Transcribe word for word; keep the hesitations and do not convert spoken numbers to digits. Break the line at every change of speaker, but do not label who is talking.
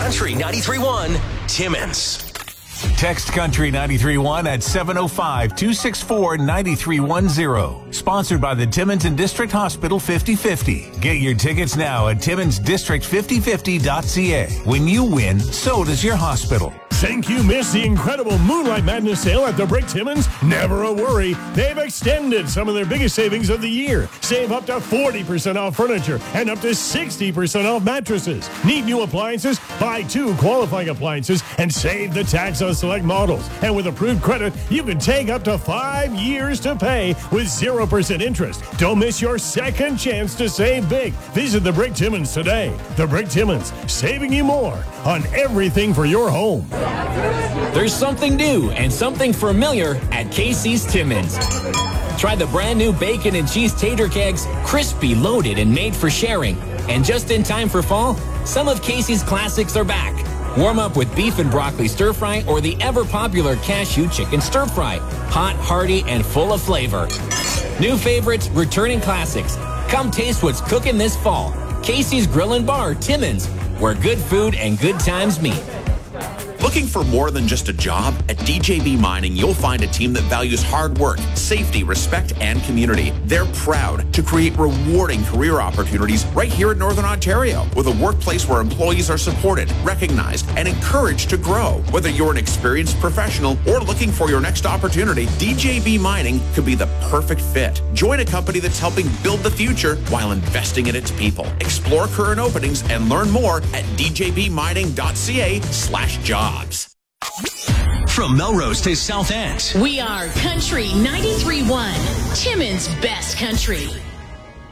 Country ninety-three point one, Timmins.
Text Country ninety-three point one at seven oh five, two six four, nine three one zero. Sponsored by the Timmins and District Hospital fifty fifty. Get your tickets now at timmins district fifty fifty dot c a. When you win, so does your hospital.
Think you missed the incredible Moonlight Madness sale at the Brick Timmins? Never a worry. They've extended some of their biggest savings of the year. Save up to forty percent off furniture and up to sixty percent off mattresses. Need new appliances? Buy two qualifying appliances and save the tax on select models. And with approved credit, you can take up to five years to pay with zero percent interest. Don't miss your second chance to save big. Visit the Brick Timmins today. The Brick Timmins, saving you more on everything for your home.
There's something new and something familiar at Casey's Timmins. Try the brand new bacon and cheese tater kegs, crispy, loaded, and made for sharing. And just in time for fall, some of Casey's classics are back. Warm up with beef and broccoli stir fry or the ever popular cashew chicken stir fry. Hot, hearty, and full of flavor. New favorites, returning classics. Come taste what's cooking this fall. Casey's Grill and Bar, Timmins, where good food and good times meet.
Looking for more than just a job? At D J B Mining, you'll find a team that values hard work, safety, respect, and community. They're proud to create rewarding career opportunities right here in Northern Ontario, with a workplace where employees are supported, recognized, and encouraged to grow. Whether you're an experienced professional or looking for your next opportunity, D J B Mining could be the perfect fit. Join a company that's helping build the future while investing in its people. Explore current openings and learn more at d j b mining dot c a slash jobs.
From Melrose to South End.
We are Country ninety-three point one, Timmins' best country.